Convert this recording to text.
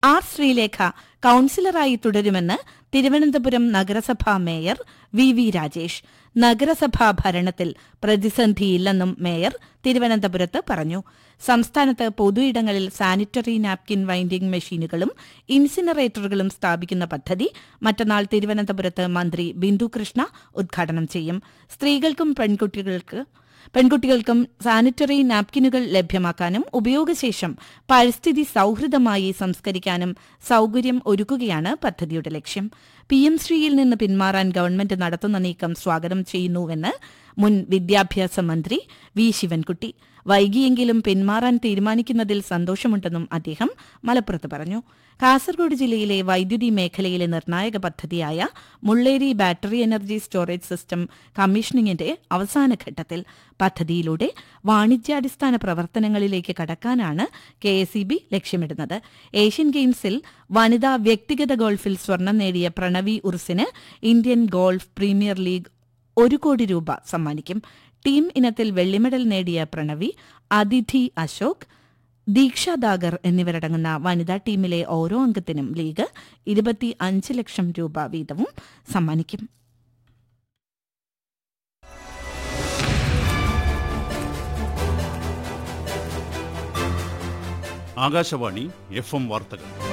R Sreelekha കൌൺസിലറായി തുടരുമെന്ന് തിരുവനന്തപുരം നഗരസഭാ mayor V Rajesh. നഗരസഭാ ഭരണത്തിൽ പ്രതിസന്ധിയില്ലെന്നും മേയർ തിരുവനന്തപുരത്ത് പറഞ്ഞു. സംസ്ഥാനത്ത് പൊതുയിടങ്ങളിൽ സാനിറ്ററി നാപ്കിൻ വൈൻഡിംഗ് മെഷീനുകളും ഇൻസിനറേറ്ററുകളും സ്ഥാപിക്കുന്ന പദ്ധതി മറ്റന്നാൾ തിരുവനന്തപുരത്ത് മന്ത്രി ബിന്ദു കൃഷ്ണ ഉദ്ഘാടനം ചെയ്യും. സ്ത്രീകൾക്കും പെൺകുട്ടികൾക്കും സാനിറ്ററി നാപ്കിനുകൾ ലഭ്യമാക്കാനും ഉപയോഗശേഷം പരിസ്ഥിതി സൌഹൃദമായി സംസ്കരിക്കാനും സൌകര്യം ഒരുക്കുകയാണ് പദ്ധതിയുടെ ലക്ഷ്യം. PM ശ്രീയിൽ നിന്ന് പിന്മാറാൻ ഗവൺമെന്റ് നടത്തുന്ന നീക്കം സ്വാഗതം ചെയ്യുന്നുവെന്ന് മുൻ വിദ്യാഭ്യാസ മന്ത്രി വി ശിവൻകുട്ടി. വൈകിയെങ്കിലും പിന്മാറാൻ തീരുമാനിക്കുന്നതിൽ സന്തോഷമുണ്ടെന്നും അദ്ദേഹം മലപ്പുറത്ത് പറഞ്ഞു. കാസർഗോഡ് ജില്ലയിലെ വൈദ്യുതി മേഖലയിലെ നിർണായക പദ്ധതിയായ മുള്ളേരി ബാറ്ററി എനർജി സ്റ്റോറേജ് സിസ്റ്റം കമ്മീഷനിങ്ങിന്റെ അവസാനഘട്ടത്തിൽ. പദ്ധതിയിലൂടെ വാണിജ്യാടിസ്ഥാന പ്രവർത്തനങ്ങളിലേക്ക് കടക്കാനാണ് KSEB ലക്ഷ്യമിടുന്നത്. ഏഷ്യൻ ഗെയിംസിൽ വനിതാ വ്യക്തിഗത ഗോൾഫിൽ സ്വർണം നേടിയ പ്രണവി ഉർസിന് ഇന്ത്യൻ ഗോൾഫ് പ്രീമിയർ ലീഗ് 1 കോടി രൂപ സമ്മാനിക്കും. ടീം ഇനത്തിൽ വെള്ളിമെഡൽ നേടിയ പ്രണവി, അതിഥി അശോക്, ദീക്ഷ ദാഗർ എന്നിവരടങ്ങുന്ന വനിതാ ടീമിലെ ഓരോ അംഗത്തിനും ലീഗ് 25 ലക്ഷം രൂപ വീതവും സമ്മാനിക്കും. ആകാശവാണി FM വാർത്തകൾ.